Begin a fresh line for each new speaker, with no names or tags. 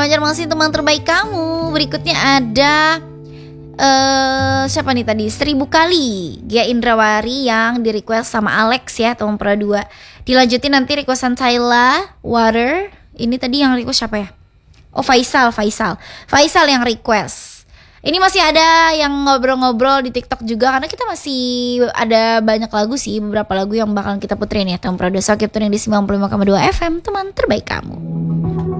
Wajar masih teman terbaik kamu. Berikutnya ada siapa nih tadi? 1000 kali Gia Indrawari yang di request sama Alex ya, teman Pro 2. Dilanjutin nanti requestan Tyla Water. Ini tadi yang request siapa ya? Oh, Faisal yang request. Ini masih ada yang ngobrol-ngobrol di TikTok juga, karena kita masih ada banyak lagu sih, beberapa lagu yang bakal kita puterin ya. Teman Pro 2 Keep Tuning di 95,2 FM, teman terbaik kamu.